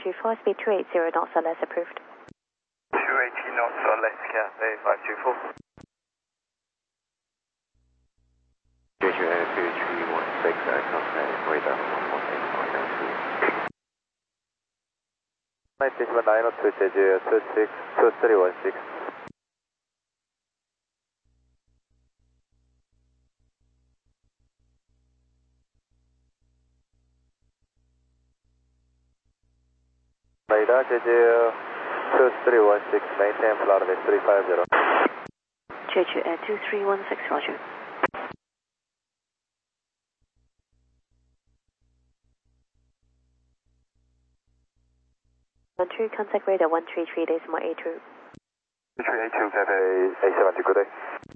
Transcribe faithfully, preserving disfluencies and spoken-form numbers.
two four, speed two eighty knots or less approved. two eighty knots or less, Cathay five two four. J J A two three one six, contact radar one one eight nine two. ninety-seven nine oh two, J J A two six two three one six. Radar J J A two three one six, maintain flight level three five zero. J J A two three one six, roger. One two, contact radar one three three decimal eight two. three eight two, Cathay A seventy, good day.